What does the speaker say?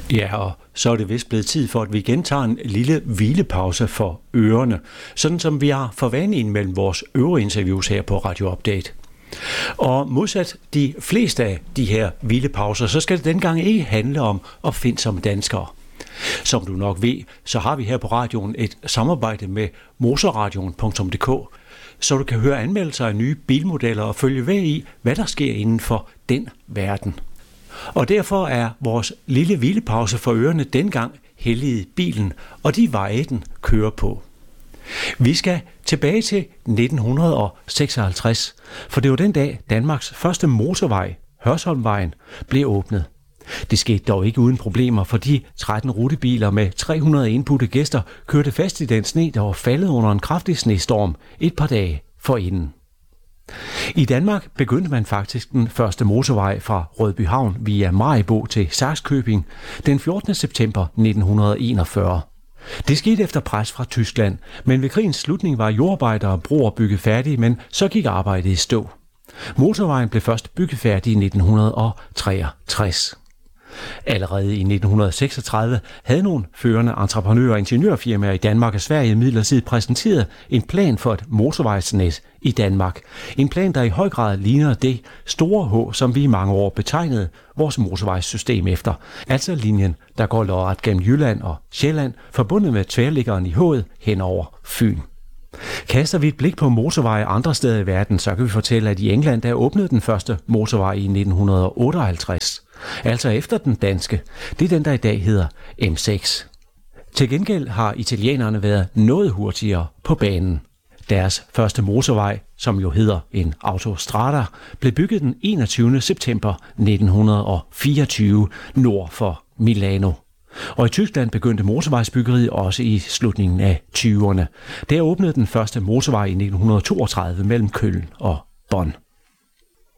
Ja, og så er det vist blevet tid for, at vi igen tager en lille hvilepause for ørerne, sådan som vi har for vane mellem vores øvrige interviews her på Radio Update. Og modsat de fleste af de her hvilepauser, så skal det dengang ikke handle om opfindsomme danskere. Som du nok ved, så har vi her på radioen et samarbejde med motorradion.dk, så du kan høre anmeldelser af nye bilmodeller og følge med i, hvad der sker inden for den verden. Og derfor er vores lille hvilepause for ørerne dengang helliget bilen og de veje, den kører på. Vi skal tilbage til 1956, for det var den dag Danmarks første motorvej, Hørsholmvejen, blev åbnet. Det skete dog ikke uden problemer, for de 13 rutebiler med 300 indbudte gæster kørte fast i den sne, der var faldet under en kraftig snestorm et par dage forinden. I Danmark begyndte man faktisk den første motorvej fra Rødbyhavn via Maribo til Sakskøbing den 14. september 1941. Det skete efter pres fra Tyskland, men ved krigens slutning var jordarbejder og broer bygget færdige, men så gik arbejdet i stå. Motorvejen blev først bygget færdig i 1963. Allerede i 1936 havde nogle førende entreprenører og ingeniørfirmaer i Danmark og Sverige midlertidigt præsenteret en plan for et motorvejsnet i Danmark. En plan, der i høj grad ligner det store H, som vi i mange år betegnede vores motorvejssystem efter. Altså linjen, der går lodret gennem Jylland og Sjælland, forbundet med tværliggeren i H'et hen over Fyn. Kaster vi et blik på motorveje andre steder i verden, så kan vi fortælle, at i England der åbnede den første motorvej i 1958. Altså efter den danske. Det er den, der i dag hedder M6. Til gengæld har italienerne været noget hurtigere på banen. Deres første motorvej, som jo hedder en autostrada, blev bygget den 21. september 1924 nord for Milano. Og i Tyskland begyndte motorvejsbyggeriet også i slutningen af 20'erne. Der åbnede den første motorvej i 1932 mellem Köln og Bonn.